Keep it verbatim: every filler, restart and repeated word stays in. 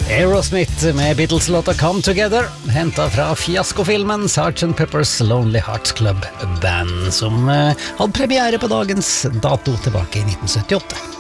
Aerosmith med Beatles-låta Come Together, hentet fra fiaskofilmen sergeant Pepper's Lonely Hearts Club Band, som hadde premiere på dagens dato tilbake i nitten syttiåtte.